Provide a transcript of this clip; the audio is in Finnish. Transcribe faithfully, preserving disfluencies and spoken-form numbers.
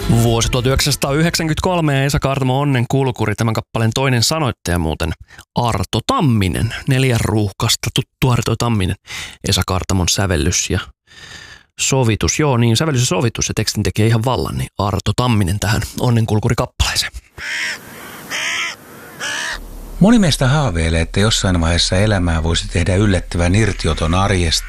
Vuosi tuhatyhdeksänsataayhdeksänkymmentäkolme ja Esa Kaartamo Onnenkulkuri, tämän kappaleen toinen sanoittaja muuten Arto Tamminen, neljän ruuhkasta tuttu Arto Tamminen, Esa Kaartamon sävellys ja sovitus. Joo niin, sävellys ja sovitus ja tekstin tekee ihan vallan, niin Arto Tamminen tähän Onnenkulkuri-kappaleeseen. Moni meistä haaveilee, että jossain vaiheessa elämää voisi tehdä yllättävän irtioton arjesta